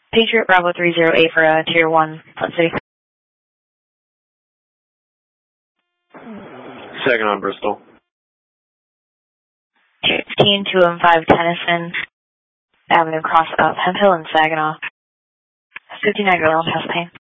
Patriot Bravo 308 for Tier 1, Pleasant City. Second on Bristol. 15 215 Tennyson Avenue, cross up Hemp Hill and Saginaw. 59 Girl, Pass Payne.